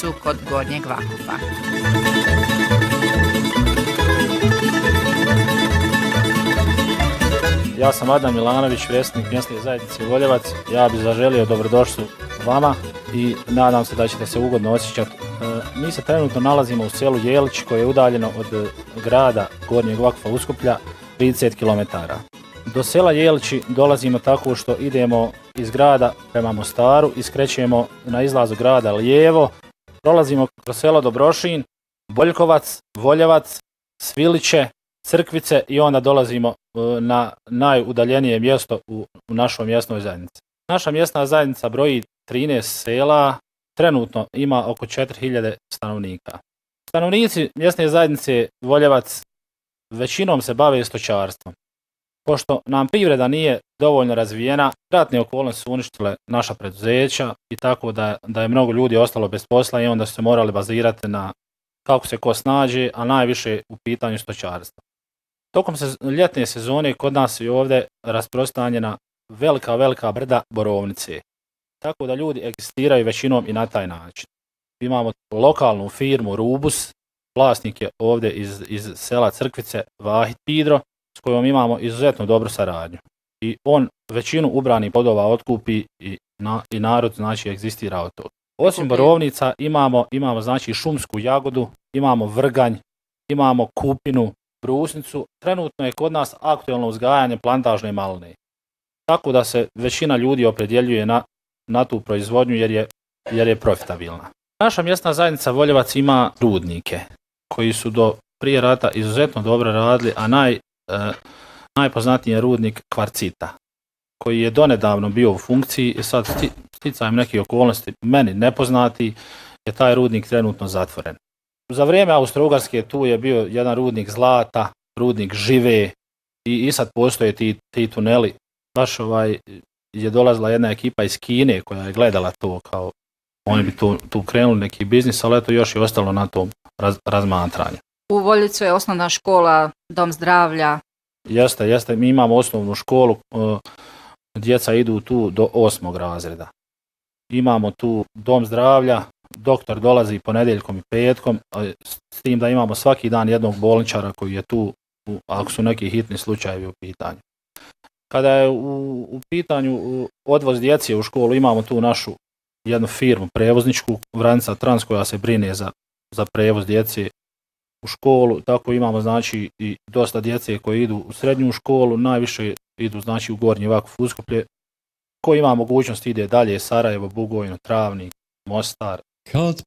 su kod Gornjeg Vakufa. Ja sam Adam Milanović, predsjednik mjesne zajednice Voljevac. Ja bih zaželio dobrodošlicu vama i nadam se da ćete se ugodno osjećati. Mi se trenutno nalazimo u selu Jelić koje je udaljeno od grada Gornjeg Vakufa Uskuplja 30 km. Do sela Jelići dolazimo tako što idemo iz grada prema Mostaru i skrećemo na izlazu grada lijevo. Prolazimo kroz selo Dobrošin, Boljkovac, Voljevac, Sviliće, Crkvice i onda dolazimo na najudaljenije mjesto u našoj mjesnoj zajednici. Naša mjesna zajednica broji 13 sela, trenutno ima oko 4000 stanovnika. Stanovnici mjesne zajednice Voljevac većinom se bave stočarstvom. Pošto nam privreda nije dovoljno razvijena, ratne okolnosti su uništile naša preduzeća i tako da je mnogo ljudi ostalo bez posla i onda su se morali bazirati na kako se ko snađe, a najviše u pitanju stočarstva. Tokom ljetne sezone kod nas je ovdje rasprostranjena velika brda borovnice. Tako da ljudi egzistiraju većinom i na taj način. Imamo lokalnu firmu Rubus, vlasnik je ovdje iz sela Crkvice, Vahid Pidro, s kojom imamo izuzetno dobru saradnju. I on većinu ubranih plodova otkupi i narod znači egzistira od toga. Osim borovnica imamo znači šumsku jagodu, imamo vrganj, imamo kupinu, brusnicu. Trenutno je kod nas aktuelno uzgajanje plantažne maline. Tako da se većina ljudi opredjeljuje na tu proizvodnju jer je profitabilna. Naša mjesna zajednica Voljevac ima rudnike koji su do prije rata izuzetno dobro radili, a najpoznatiji je rudnik kvarcita koji je donedavno bio u funkciji i sad sticajem nekih okolnosti meni nepoznati je taj rudnik trenutno zatvoren. Za vrijeme Austro-Ugarske tu je bio jedan rudnik zlata, rudnik žive i sad postoje ti tuneli. Baš je dolazila jedna ekipa iz Kine koja je gledala to kao oni bi tu krenuli neki biznis, ali eto još je ostalo na tom razmatranju. U Voljicu je osnovna škola, dom zdravlja. Jeste, mi imamo osnovnu školu, djeca idu tu do 8. razreda. Imamo tu dom zdravlja, doktor dolazi ponedjeljkom i petkom, s tim da imamo svaki dan jednog bolničara koji je tu, ako su neki hitni slučajevi u pitanju. Kada je u pitanju odvoz djece u školu, imamo tu našu jednu firmu prevozničku, Vranca Trans, koja se brine za prevoz djece u školu. Tako imamo znači i dosta djece koji idu u srednju školu, najviše idu znači u Gornji Vakuf Uskuplje, koji ima mogućnost ide dalje Sarajevo, Bugojno, Travnik, Mostar. Kad